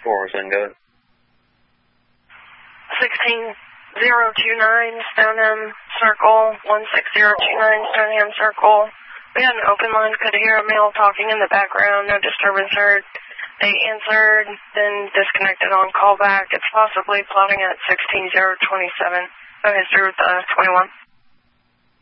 407, go ahead. 16029 Stoneham Circle, 16029 Stoneham Circle. We had an open line, could hear a male talking in the background, no disturbance heard. They answered, then disconnected on callback. It's possibly plotting at 16027. Go ahead, through with 21.